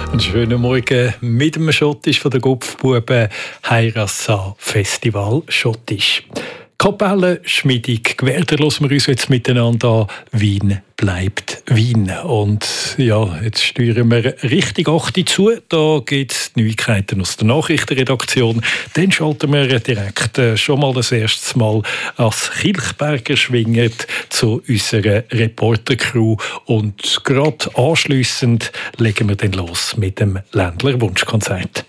Einen schönen Morgen mit dem Schottisch von der Gopfbuben Heirassa Festival Schottisch. Kapellenschmiedung, Gewerder hören wir uns jetzt miteinander an. Wien bleibt Wien. Und ja, jetzt steuern wir Richtung 8 Uhr zu. Da gibt es Neuigkeiten aus der Nachrichtenredaktion. Dann schalten wir direkt schon mal das erste Mal als Kilchberger schwingen zu unserer Reporter-Crew. Und gerade anschliessend legen wir dann los mit dem Ländler Wunschkonzert.